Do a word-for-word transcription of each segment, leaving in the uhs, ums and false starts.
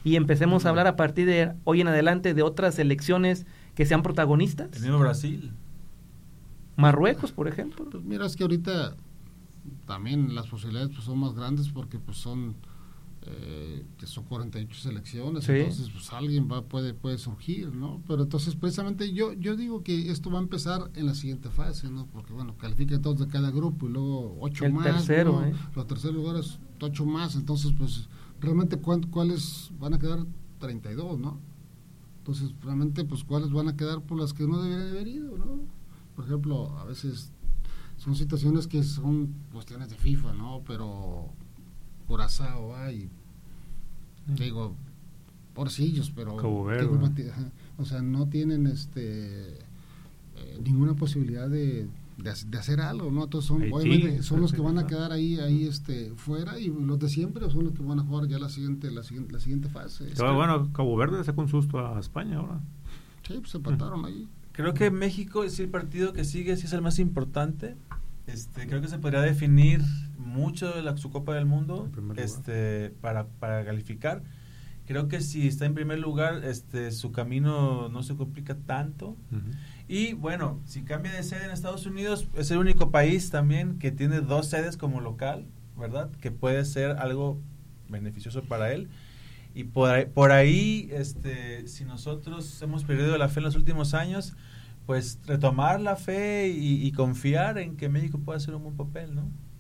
y empecemos a hablar a partir de hoy en adelante de otras selecciones que sean protagonistas. El mismo Brasil. Marruecos, por ejemplo. Pues mira, es que ahorita también las posibilidades pues, son más grandes porque pues son eh, que son cuarenta y ocho selecciones, sí. Entonces pues alguien va puede puede surgir, ¿no? Pero entonces precisamente yo yo digo que esto va a empezar en la siguiente fase, ¿no? Porque bueno, califican todos de cada grupo y luego ocho el más, tercero, ¿no? ¿eh? Los terceros lugares ocho más, entonces pues realmente cuáles van a quedar treinta y dos, ¿no? Entonces realmente pues cuáles van a quedar por las que no deberían haber ido, ¿no? Por ejemplo, a veces son situaciones que son cuestiones de FIFA, ¿no? Pero Curazao hay, mm. digo, porcillos, pero ¿qué, o sea, no tienen este eh, ninguna posibilidad de, de, de hacer algo, ¿no? Entonces son, obviamente, son los que van a quedar ahí, ahí este, fuera, y los de siempre son los que van a jugar ya la siguiente, la siguiente, la siguiente fase. Pero es bueno, Cabo Verde sacó un susto a España ahora. Sí, pues se empataron mm. ahí. Creo que México es el partido que sigue, sí es el más importante. Este, creo que se podría definir mucho de la, su Copa del Mundo este, para, para calificar. Creo que si está en primer lugar, este, su camino no se complica tanto. Uh-huh. Y bueno, si cambia de sede en Estados Unidos, es el único país también que tiene dos sedes como local, ¿verdad? Que puede ser algo beneficioso para él. Y por ahí, por ahí este, si nosotros hemos perdido la fe en los últimos años, pues retomar la fe y, y confiar en que México pueda hacer un buen papel, ¿no?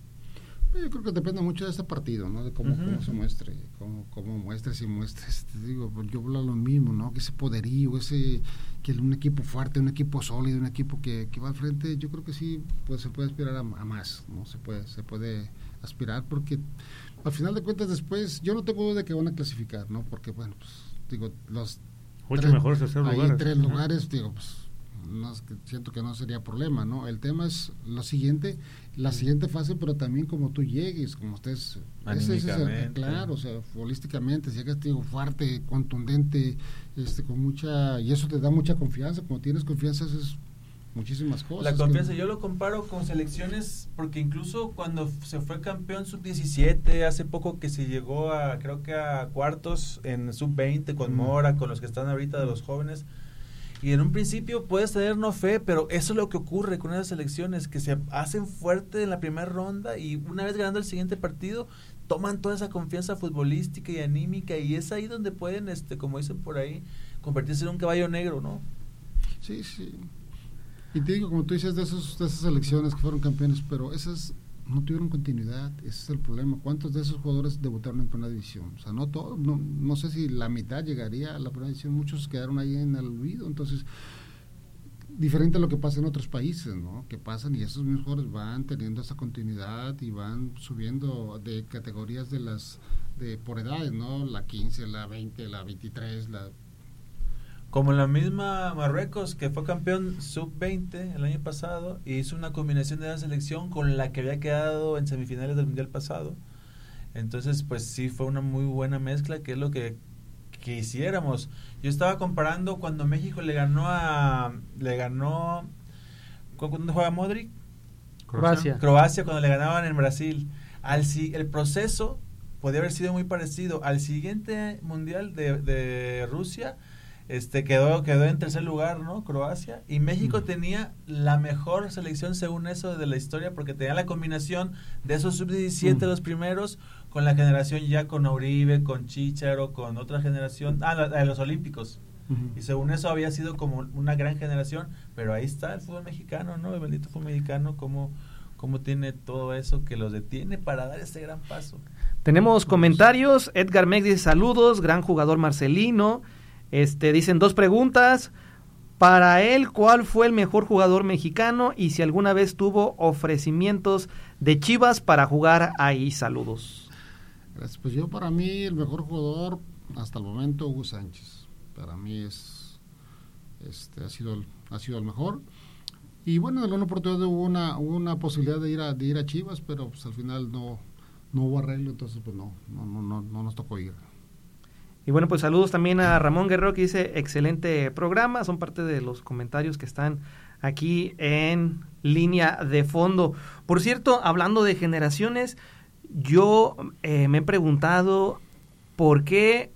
Yo creo que depende mucho de este partido, ¿no? De cómo, uh-huh. cómo se muestre, cómo, cómo muestres y muestres. Te digo, yo hablo lo mismo, ¿no? Que ese poderío, ese que un equipo fuerte, un equipo sólido, un equipo que, que va al frente, yo creo que sí, pues se puede aspirar a, a más, ¿no? Se puede, se puede aspirar porque al final de cuentas después, yo no tengo duda de que van a clasificar, ¿no? Porque bueno, pues digo, los ocho tres, mejores terceros lugares. Hay tres lugares, digo, pues no, siento que no sería problema, ¿no? El tema es lo siguiente, la sí. siguiente fase, pero también como tú llegues, como estés, ese, ese es el, claro, o sea, futbolísticamente, si llegas, digo, fuerte, contundente, este, con mucha, y eso te da mucha confianza, como tienes confianza, haces muchísimas cosas. La confianza, que, yo lo comparo con selecciones, porque incluso cuando se fue campeón sub diecisiete, hace poco que se llegó a, creo que a cuartos en sub veinte con mm. Mora, con los que están ahorita de los jóvenes, y en un principio puedes tener no fe, pero eso es lo que ocurre con esas selecciones, que se hacen fuerte en la primera ronda y una vez ganando el siguiente partido, toman toda esa confianza futbolística y anímica y es ahí donde pueden, este, como dicen por ahí, convertirse en un caballo negro, ¿no? Sí, sí. Y te digo, como tú dices, de, esos, de esas selecciones que fueron campeones, pero esas no tuvieron continuidad, ese es el problema. ¿Cuántos de esos jugadores debutaron en primera división? O sea, no todos, no, no sé si la mitad llegaría a la primera división, muchos quedaron ahí en el olvido, entonces, diferente a lo que pasa en otros países, ¿no? Que pasan y esos mismos jugadores van teniendo esa continuidad y van subiendo de categorías de las, de por edades, ¿no? La quince, la veinte, la veintitrés, la... Como la misma Marruecos, que fue campeón sub veinte el año pasado, y hizo una combinación de la selección con la que había quedado en semifinales del Mundial pasado. Entonces, pues sí, fue una muy buena mezcla, que es lo que, que hiciéramos. Yo estaba comparando cuando México le ganó a... le ganó... ¿Cuándo juega Modric? Croacia. Croacia, cuando le ganaban en Brasil. Al, el proceso podía haber sido muy parecido. Al siguiente Mundial de, de Rusia... Este quedó quedó en tercer lugar, ¿no? Croacia, y México mm. tenía la mejor selección según eso de la historia porque tenía la combinación de esos sub diecisiete mm. los primeros con la generación ya con Uribe, con Chícharo, con otra generación, ah, la, la de los olímpicos. Mm. Y según eso había sido como una gran generación, pero ahí está el fútbol mexicano, ¿no? El bendito fútbol mexicano, cómo cómo tiene todo eso que los detiene para dar ese gran paso. Tenemos comentarios. Edgar Mex dice saludos, gran jugador Marcelino. Este, dicen dos preguntas. Para él, ¿cuál fue el mejor jugador mexicano? Y si alguna vez tuvo ofrecimientos de Chivas para jugar ahí. Saludos. Gracias. Pues yo, para mí, el mejor jugador hasta el momento, Hugo Sánchez. Para mí es este ha sido el, ha sido el mejor. Y bueno, en alguna oportunidad hubo una, hubo una posibilidad de ir a de ir a Chivas, pero pues al final no, no hubo arreglo, entonces pues no, no, no, no, no nos tocó ir. Y bueno, pues saludos también a Ramón Guerrero, que dice excelente programa, son parte de los comentarios que están aquí en línea de fondo. Por cierto, hablando de generaciones, yo eh, me he preguntado por qué